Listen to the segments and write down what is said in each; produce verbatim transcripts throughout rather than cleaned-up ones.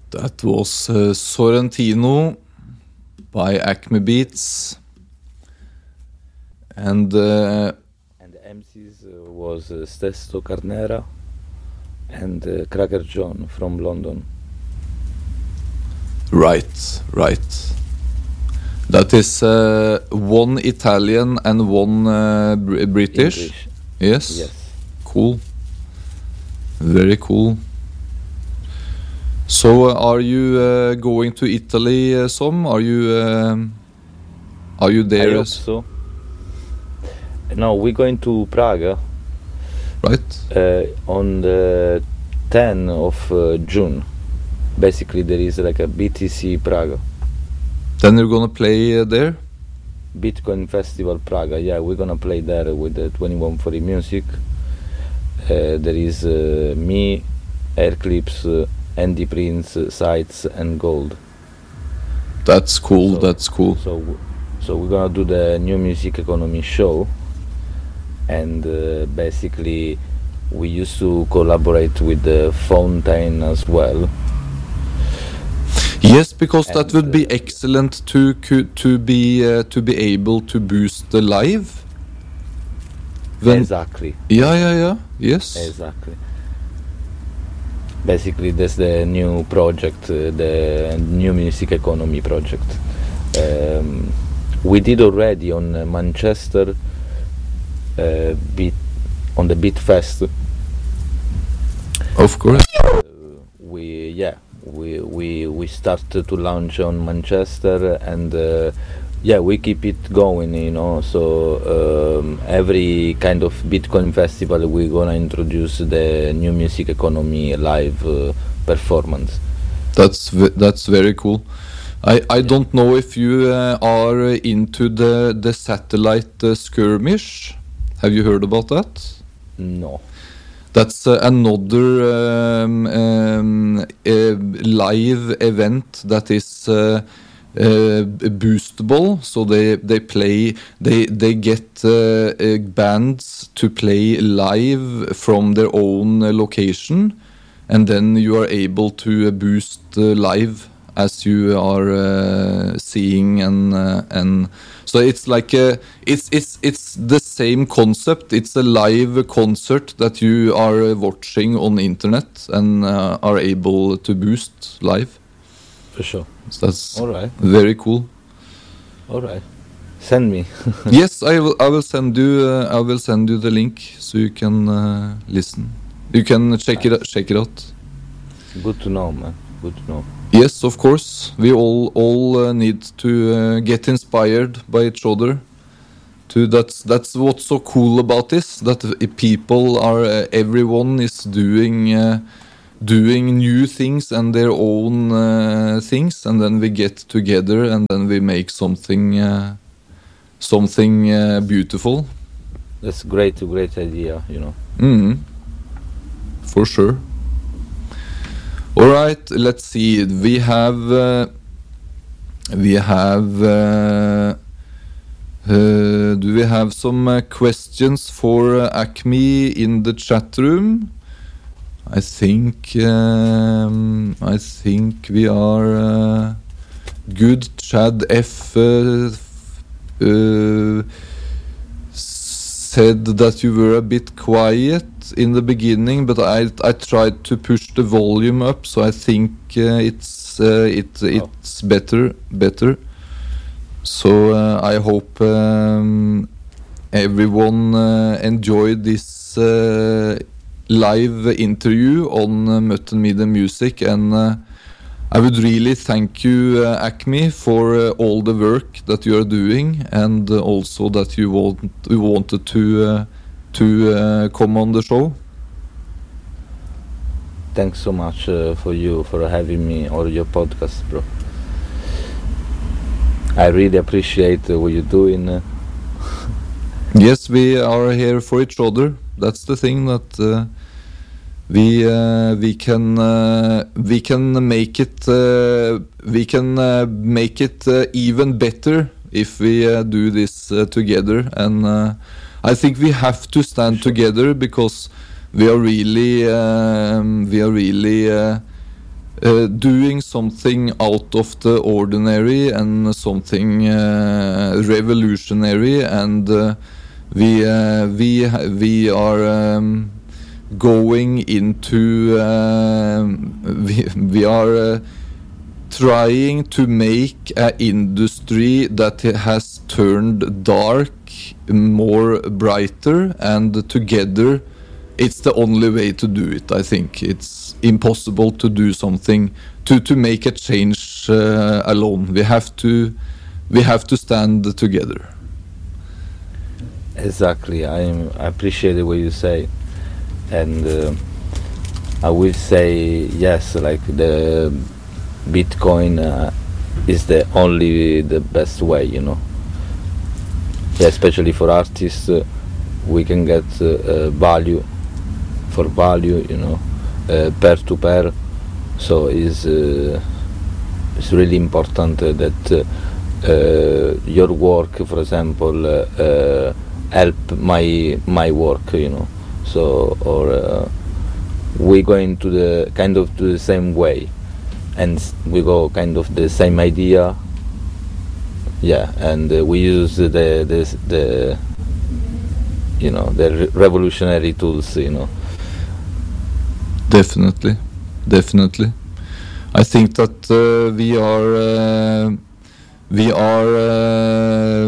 That was uh, Sorrentino by Acme Beats. And uh, and the M Cs uh, was uh, Stesto Carnera and uh, Cracker John from London. Right, right. That is uh, one Italian and one uh, Br- British. English. Yes. Yes. Cool. Very cool. So, uh, are you uh, going to Italy, uh, some? Are you um, are you I there? hope as- so. No, we're going to Prague Right. uh, on the tenth of uh, June. Basically, there is like a B T C Prague, Then you're gonna play uh, there. Bitcoin Festival Prague. Yeah, we're gonna play there with the twenty-one forty Music. Uh, there is uh, me, Airclips, uh, Andy Prince, uh, Sights, and Gold. That's cool. So- that's cool. So, so we're gonna do the New Music Economy show, and uh, basically, we used to collaborate with the Fountain as well. Yes, because that And, would be uh, excellent to co- to be uh, to be able to boost the live. When- Exactly, Yeah, yeah, yeah. Yes. exactly. Basically, that's the new project, uh, the New Music Economy project. Um, we did already on uh, Manchester, uh, beat on the Beat Fest. Of course. Uh, we yeah we we we started to launch on Manchester, and uh, yeah, we keep it going, you know. So um, every kind of Bitcoin festival we're gonna introduce the New Music Economy live uh, performance. That's ve- that's very cool. I, I don't know if you uh, are uh, into the the satellite uh, skirmish. Have you heard about that? No. That's uh, another um, um, uh, live event that is uh, uh, boostable. So they they play they they get uh, uh, bands to play live from their own uh, location, and then you are able to uh, boost uh, live as you are uh, seeing and uh, and so it's like a, it's it's it's the same concept. It's a live concert that you are uh, watching on the internet and uh, are able to boost live. For sure. So that's All right. very cool. All right. Send me. Yes, I will. I will send you. Uh, I will send you the link so you can uh, listen. You can check it. Check it out. Good to know, man. Good to know. Yes, of course. We all all uh, need to uh, get inspired by each other. To that's that's what's so cool about this. That uh, people are uh, everyone is doing uh, doing new things and their own uh, things, and then we get together and then we make something uh, something uh, beautiful. That's great, great idea, you know. Mm, for sure. All right, let's see. We have uh, we have uh, uh, do we have some uh, questions for uh, Acme in the chat room? I think um, I think we are uh, good. Chad F uh, f- uh, said that you were a bit quiet in the beginning, but I I tried to push the volume up, so I think uh, it's uh, it it's better better. So uh, I hope um, everyone uh, enjoyed this uh, live interview on uh, Mutton Media Music, and uh, I would really thank you, uh, Acme, for uh, all the work that you are doing, and uh, also that you want you wanted to uh, to uh, come on the show. Thanks so much uh, for you for having me on your podcast, bro. I really appreciate uh, what you're doing. Uh, Yes, we are here for each other. That's the thing, that uh, we uh, we can uh, we can make it uh, we can uh, make it uh, even better if we uh, do this uh, together. And uh, I think we have to stand together, because we are really um, we are really uh, uh, doing something out of the ordinary and something uh, revolutionary, and uh, we uh, we we are um, going into um, we, we are uh, trying to make an industry that has turned dark more brighter, and together it's the only way to do it. I think it's impossible to do something to to make a change uh, alone. We have to we have to stand together. Exactly. I I appreciate the way you say, and uh, I will say yes. Like the Bitcoin uh, is the only the best way, you know. Yeah, especially for artists, uh, we can get uh, uh, value for value, you know, uh, peer to peer. So is uh, it's really important uh, that uh, uh, your work, for example, uh, uh, help my my work, you know. So or uh, we go into the kind of to the same way, and we go kind of the same idea. Yeah, and uh, we use the the the you know the re- revolutionary tools, you know. Definitely, definitely. I think that uh, we are uh, we are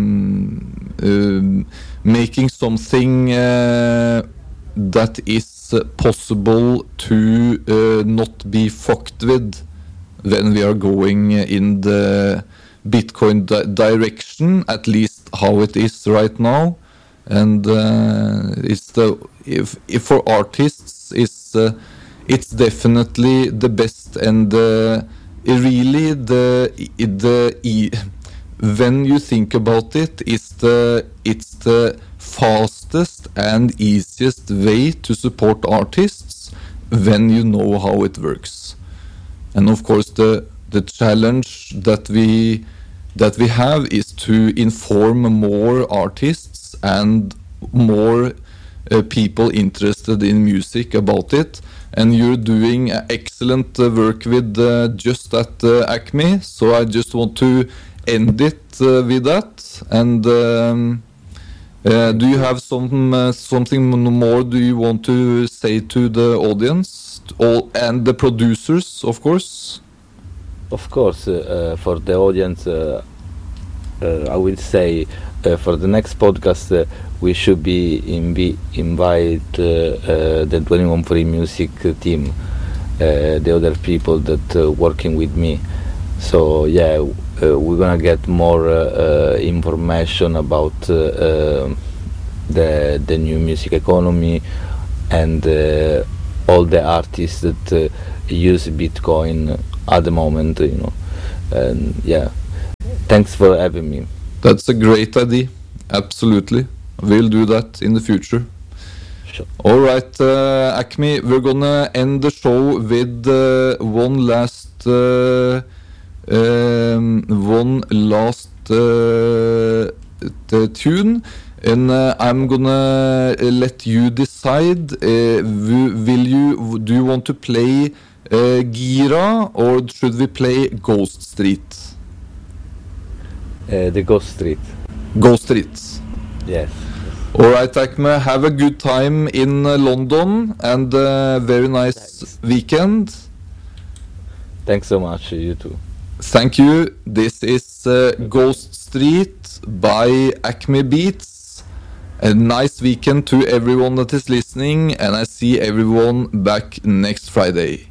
um, um, making something uh, that is uh, possible to uh, not be fucked with when we are going in the Bitcoin di- direction, at least how it is right now. And uh, it's the if, if for artists it's uh, it's definitely the best, and uh, really the the when you think about it, it's the it's the fastest and easiest way to support artists when you know how it works. And of course the the challenge that we that we have is to inform more artists and more uh, people interested in music about it. And you're doing uh, excellent uh, work with uh, just at uh, Acme, so I just want to end it uh, with that. And um, uh, do you have some uh, something more do you want to say to the audience, all and the producers, of course? Of course, uh, uh, for the audience, uh, uh, I will say uh, for the next podcast uh, we should be invi- invite uh, uh, the twenty-one Free Music team, uh, the other people that uh, working with me. So yeah, uh, we're gonna get more uh, uh, information about uh, uh, the the new music economy and uh, all the artists that uh, use Bitcoin at the moment, you know. And yeah, thanks for having me. That's a great idea. Absolutely. We'll do that in the future. Sure. All right, uh, Acme, we're gonna end the show with uh, one last uh, um, one last uh, t- tune, and uh, I'm gonna uh, let you decide. Uh, w- will you do you want to play uh, Gira, or should we play Ghost Street? Uh, the Ghost Street. Ghost Street. Yes. All right, Acme, have a good time in uh, London, and uh, very nice Thanks. weekend. Thanks so much. You too. Thank you. This is uh, Ghost Street by Acme Beats. A nice weekend to everyone that is listening, and I see everyone back next Friday.